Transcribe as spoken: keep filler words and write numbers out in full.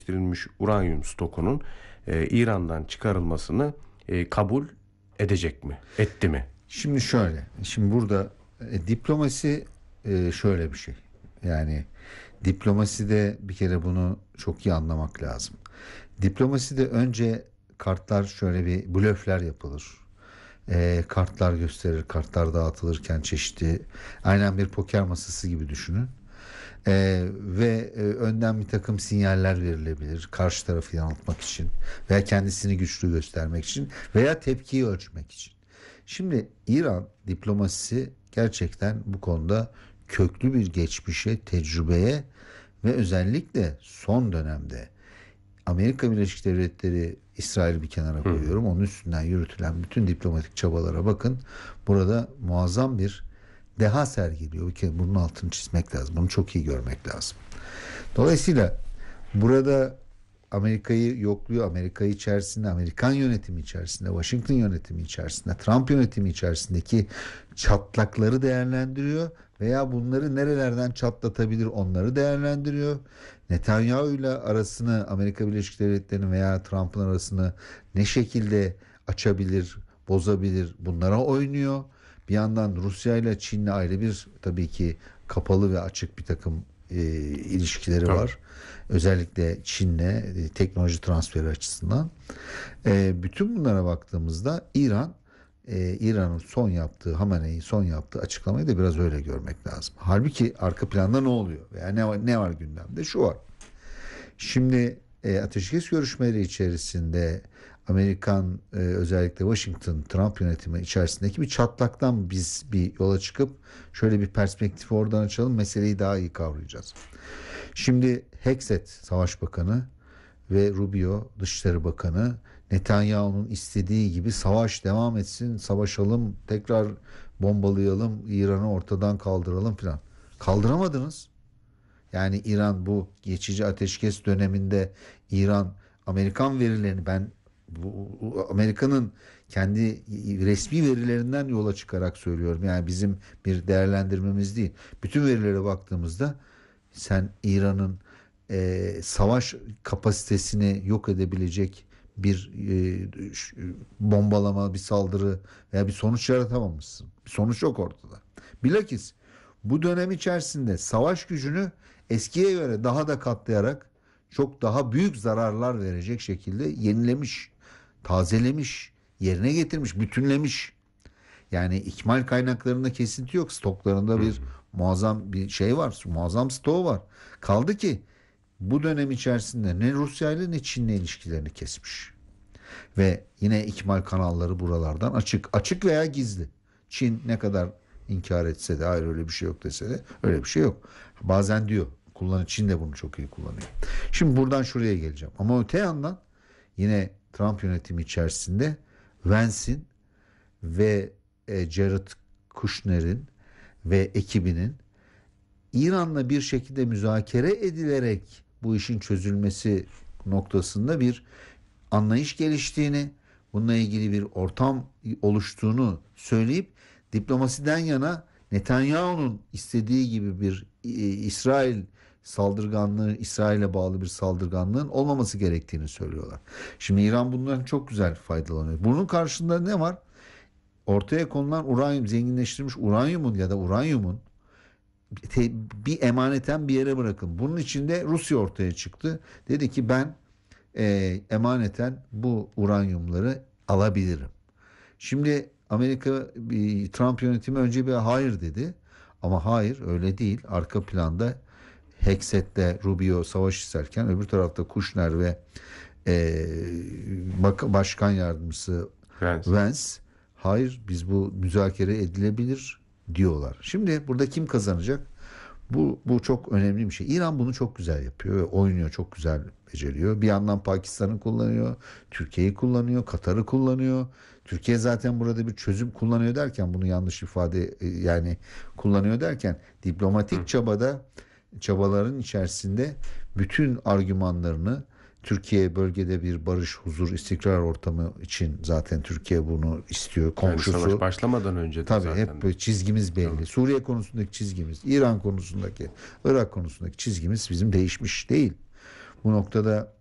geliştirilmiş uranyum stokunun e, İran'dan çıkarılmasını e, kabul edecek mi? Etti mi? Şimdi şöyle, şimdi burada e, diplomasi e, şöyle bir şey. Yani diplomaside bir kere bunu çok iyi anlamak lazım. Diplomaside önce kartlar şöyle bir blöfler yapılır. E, kartlar gösterir, kartlar dağıtılırken çeşitli, aynen bir poker masası gibi düşünün. E, ve e, önden bir takım sinyaller verilebilir karşı tarafı yanıltmak için veya kendisini güçlü göstermek için veya tepkiyi ölçmek için. Şimdi İran diplomasisi gerçekten bu konuda köklü bir geçmişe, tecrübeye ve özellikle son dönemde Amerika Birleşik Devletleri, İsrail'i bir kenara koyuyorum. Onun üstünden yürütülen bütün diplomatik çabalara bakın. Burada muazzam bir deha sergiliyor. Bir kere bunun altını çizmek lazım. Bunu çok iyi görmek lazım. Dolayısıyla burada Amerika'yı yokluyor. Amerika içerisinde, Amerikan yönetimi içerisinde, Washington yönetimi içerisinde, Trump yönetimi içerisindeki çatlakları değerlendiriyor veya bunları nerelerden çatlatabilir onları değerlendiriyor. Netanyahu ile arasını, Amerika Birleşik Devletleri'nin veya Trump'ın arasını ne şekilde açabilir, bozabilir, bunlara oynuyor. Bir yandan Rusya ile Çin'le ayrı bir, tabii ki kapalı ve açık bir takım e, ilişkileri Tabii. var. Özellikle Çin'le e, teknoloji transferi açısından. E, bütün bunlara baktığımızda İran, e, İran'ın son yaptığı, Hamene'nin son yaptığı açıklamayı da biraz öyle görmek lazım. Halbuki arka planda ne oluyor? Veya ne var, ne var gündemde? Şu var. Şimdi e, ateşkes görüşmeleri içerisinde Amerikan, e, özellikle Washington, Trump yönetimi içerisindeki bir çatlaktan biz bir yola çıkıp şöyle bir perspektifi oradan açalım, meseleyi daha iyi kavrayacağız. Şimdi Hexet Savaş Bakanı ve Rubio Dışişleri Bakanı Netanyahu'nun istediği gibi savaş devam etsin, savaşalım, tekrar bombalayalım, İran'ı ortadan kaldıralım filan. Kaldıramadınız. Yani İran bu geçici ateşkes döneminde İran Amerikan verilerini, ben bu Amerika'nın kendi resmi verilerinden yola çıkarak söylüyorum. Yani bizim bir değerlendirmemiz değil. Bütün verilere baktığımızda sen İran'ın e, savaş kapasitesini yok edebilecek bir e, bombalama, bir saldırı veya bir sonuç yaratamamışsın. Bir sonuç yok ortada. Bilakis bu dönem içerisinde savaş gücünü eskiye göre daha da katlayarak çok daha büyük zararlar verecek şekilde yenilemiş, tazelemiş, yerine getirmiş, bütünlemiş. Yani ikmal kaynaklarında kesinti yok. Stoklarında bir muazzam bir şey var. Muazzam stoğu var. Kaldı ki bu dönem içerisinde ne Rusya ile ne Çin'le ilişkilerini kesmiş. Ve yine ikmal kanalları buralardan açık. Açık veya gizli. Çin ne kadar inkar etse de, hayır öyle bir şey yok dese de, öyle bir şey yok. Bazen diyor. Kullanı, Çin de bunu çok iyi kullanıyor. Şimdi buradan şuraya geleceğim. Ama öte yandan yine Trump yönetimi içerisinde Vance'in ve e, Jared Kushner'in ve ekibinin İran'la bir şekilde müzakere edilerek bu işin çözülmesi noktasında bir anlayış geliştiğini, bununla ilgili bir ortam oluştuğunu söyleyip diplomasiden yana Netanyahu'nun istediği gibi bir e, İsrail saldırganlığı, İsrail'e bağlı bir saldırganlığın olmaması gerektiğini söylüyorlar. Şimdi İran bundan çok güzel faydalanıyor. Bunun karşında ne var? Ortaya konulan uranyum, zenginleştirilmiş uranyumun ya da uranyumun te, bir emaneten bir yere bırakın. Bunun içinde Rusya ortaya çıktı. Dedi ki ben e, emaneten bu uranyumları alabilirim. Şimdi Amerika, bir Trump yönetimi önce bir hayır dedi. Ama hayır, öyle değil. Arka planda Hexet'te Rubio savaş isterken öbür tarafta Kushner ve e, bak, başkan yardımcısı Vance. Vance, hayır biz bu müzakere edilebilir diyorlar. Şimdi burada kim kazanacak? Bu, bu çok önemli bir şey. İran bunu çok güzel yapıyor ve oynuyor, çok güzel beceriyor. Bir yandan Pakistan'ı kullanıyor, Türkiye'yi kullanıyor, Katar'ı kullanıyor. Türkiye zaten burada bir çözüm kullanıyor derken, bunu yanlış ifade, yani kullanıyor derken diplomatik çabada, çabaların içerisinde bütün argümanlarını, Türkiye bölgede bir barış, huzur, istikrar ortamı için zaten Türkiye bunu istiyor. Komşusu. Yani savaş başlamadan önce de tabii zaten. hep çizgimiz belli. Tamam. Suriye konusundaki çizgimiz, İran konusundaki, Irak konusundaki çizgimiz bizim değişmiş değil. Bu noktada